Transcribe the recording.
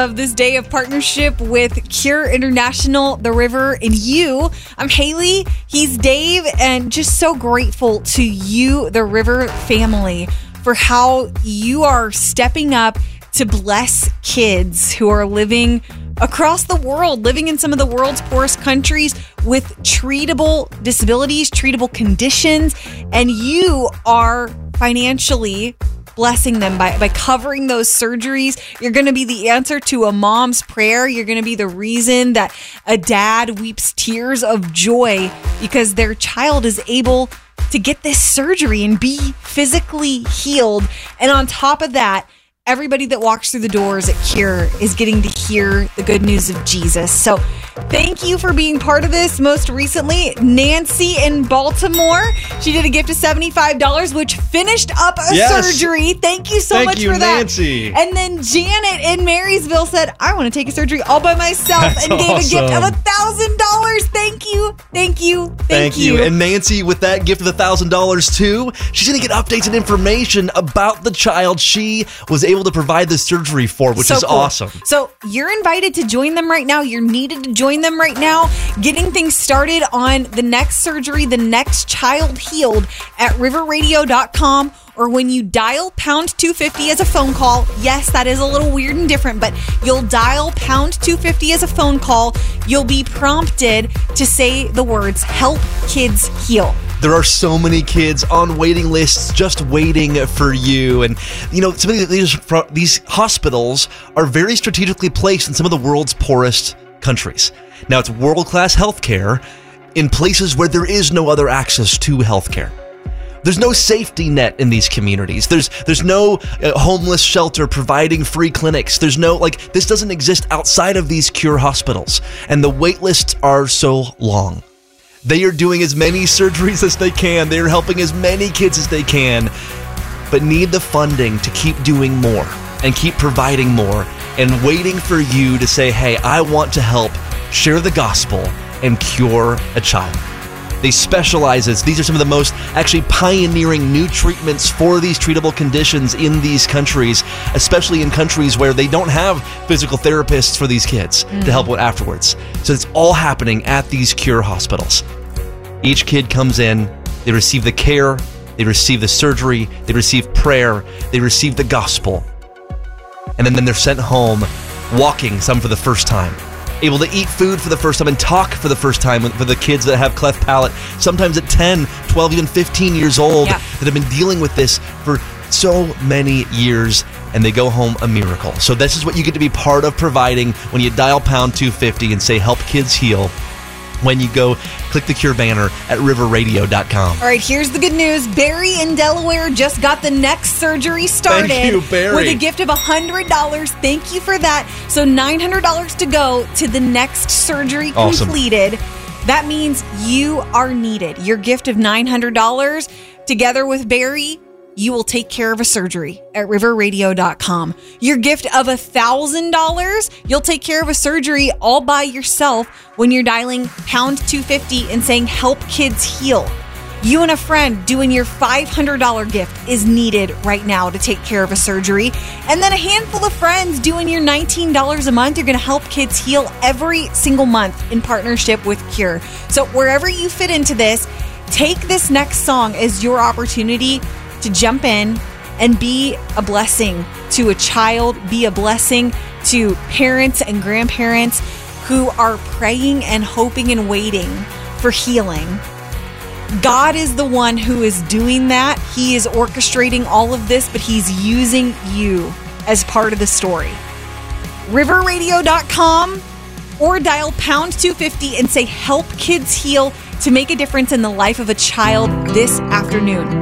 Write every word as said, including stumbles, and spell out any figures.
Of this day of partnership with Cure International, The River, and you. I'm Haley. He's Dave, and just so grateful to you, The River family, for how you are stepping up to bless kids who are living across the world, living in some of the world's poorest countries with treatable disabilities, treatable conditions, and you are financially blessing them by, by covering those surgeries. You're going to be the answer to a mom's prayer. You're going to be the reason that a dad weeps tears of joy because their child is able to get this surgery and be physically healed. And on top of that, everybody that walks through the doors at Cure is getting to hear the good news of Jesus. So thank you for being part of this. Most recently, Nancy in Baltimore. She did a gift of seventy-five dollars, which finished up a yes. surgery. Thank you so Thank much you, for that. Nancy. And then Janet in Marysville said, I want to take a surgery all by myself That's and gave awesome. a gift of one thousand dollars. Thank you. Thank you. Thank, Thank you. you. And Nancy, with that gift of one thousand dollars too, she's going to get updates and information about the child she was able to provide the surgery for, which so is cool. awesome. So you're invited to join them right now. You're needed to join them right now. Getting things started on the next surgery, the next child healed at river radio dot com, or when you dial pound two fifty as a phone call. Yes, that is a little weird and different, but you'll dial pound two fifty as a phone call. You'll be prompted to say the words, help kids heal. There are so many kids on waiting lists just waiting for you. And, you know, some of these, these hospitals are very strategically placed in some of the world's poorest countries. Now, it's world-class healthcare in places where there is no other access to healthcare. There's no safety net in these communities. There's there's no uh, homeless shelter providing free clinics. There's no, like, this doesn't exist outside of these Cure hospitals. And the wait lists are so long. They are doing as many surgeries as they can. They are helping as many kids as they can, but need the funding to keep doing more and keep providing more and waiting for you to say, hey, I want to help share the gospel and cure a child. They specialize as these are some of the most actually pioneering new treatments for these treatable conditions in these countries, especially in countries where they don't have physical therapists for these kids mm. to help with afterwards. So it's all happening at these Cure hospitals. Each kid comes in, they receive the care, they receive the surgery, they receive prayer, they receive the gospel. And then, then they're sent home walking, some for the first time. Able to eat food for the first time and talk for the first time for the kids that have cleft palate, sometimes at ten, twelve, even fifteen years old, yeah. that have been dealing with this for so many years, and they go home a miracle. So this is what you get to be part of providing when you dial pound two fifty and say, help kids heal. When you go click the Cure banner at river radio dot com. All right, here's the good news. Barry in Delaware just got the next surgery started. Thank you, Barry. With a gift of one hundred dollars. Thank you for that. So nine hundred dollars to go to the next surgery awesome. completed. That means you are needed. Your gift of nine hundred dollars together with Barry, you will take care of a surgery at river radio dot com. Your gift of one thousand dollars, you'll take care of a surgery all by yourself when you're dialing pound two fifty and saying, help kids heal. You and a friend doing your five hundred dollars gift is needed right now to take care of a surgery. And then a handful of friends doing your nineteen dollars a month. You're going to help kids heal every single month in partnership with Cure. So wherever you fit into this, take this next song as your opportunity to jump in and be a blessing to a child, be a blessing to parents and grandparents who are praying and hoping and waiting for healing. God is the one who is doing that. He is orchestrating all of this, but he's using you as part of the story. river radio dot com or dial pound two fifty and say, help kids heal, to make a difference in the life of a child this afternoon.